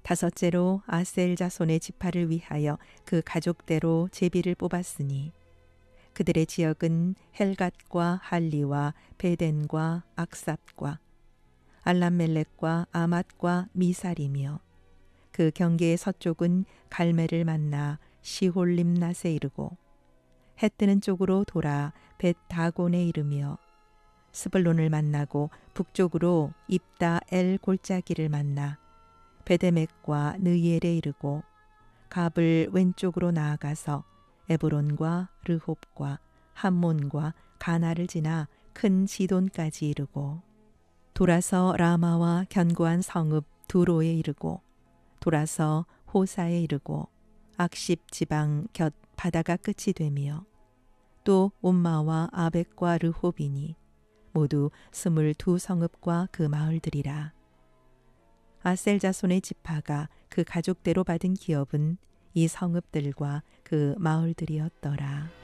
다섯째로 아셀 자손의 지파를 위하여 그 가족대로 제비를 뽑았으니 그들의 지역은 헬갓과 할리와 베덴과 악삽과 알람멜렉과 아맛과 미살이며 그 경계의 서쪽은 갈멜을 만나 시홀림낫에 이르고 해 뜨는 쪽으로 돌아 벳다곤에 이르며 스불론을 만나고 북쪽으로 입다 엘 골짜기를 만나 베데멕과 느이엘에 이르고 갑을 왼쪽으로 나아가서 에브론과 르홉과 함몬과 가나를 지나 큰 지돈까지 이르고 돌아서 라마와 견고한 성읍 두로에 이르고 돌아서 호사에 이르고 악십 지방 곁 바다가 끝이 되며 또 옴마와 아벡과 르홉이니 모두 22성읍과 그 마을들이라. 아셀 자손의 지파가 그 가족대로 받은 기업은 이 성읍들과 그 마을들이었더라.